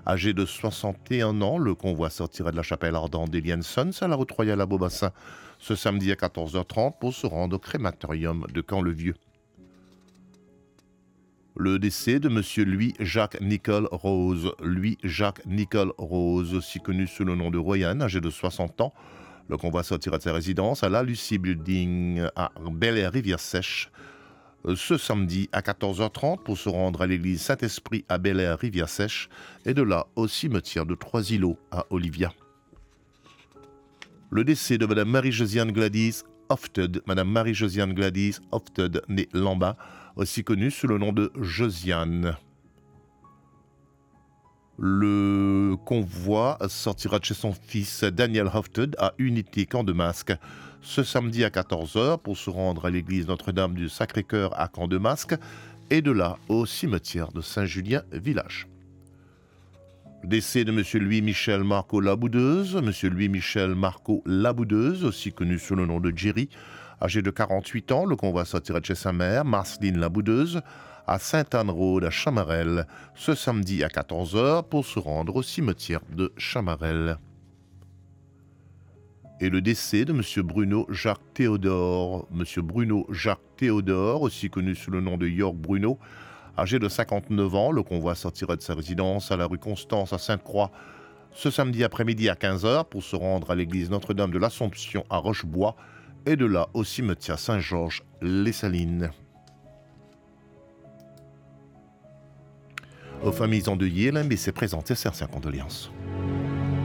Âgé de 61 ans, le convoi sortira de la chapelle ardente d'Eliane Sons à la route royale à Beaubassin ce samedi à 14h30 pour se rendre au crématorium de Camp-le-Vieux. Le décès de M. Louis-Jacques Nicole Rose. Louis-Jacques Nicole Rose, aussi connu sous le nom de Royan, âgé de 60 ans. Le convoi sortira de sa résidence à la Lucie Building à Bel-Air-Rivière-Sèche ce samedi à 14h30 pour se rendre à l'église Saint-Esprit à Bel-Air-Rivière-Sèche et de là au cimetière de Trois-Îlots à Olivia. Le décès de Mme Marie-Josiane Gladys Hofted. Mme Marie-Josiane Gladys Hofted, née Lambin, aussi connue sous le nom de Josiane. Le convoi sortira de chez son fils Daniel Hofted à Unité Camp de Masque ce samedi à 14h pour se rendre à l'église Notre-Dame du Sacré-Cœur à Camp de Masque et de là au cimetière de Saint-Julien-Village. Décès de M. Louis-Michel Marco Laboudeuse. M. Louis-Michel Marco Laboudeuse, aussi connu sous le nom de Jerry, âgé de 48 ans, le convoi sortira de chez sa mère, Marceline Laboudeuse, à Sainte-Anne-Road à Chamarel, ce samedi à 14h pour se rendre au cimetière de Chamarel. Et le décès de M. Bruno Jacques Théodore. M. Bruno Jacques Théodore, aussi connu sous le nom de York Bruno, âgé de 59 ans, le convoi sortira de sa résidence à la rue Constance à Sainte-Croix ce samedi après-midi à 15h pour se rendre à l'église Notre-Dame de l'Assomption à Rochebois et de là au cimetière Saint-Georges-les-Salines. Aux familles endeuillées, l'MBC présente ses sincères condoléances.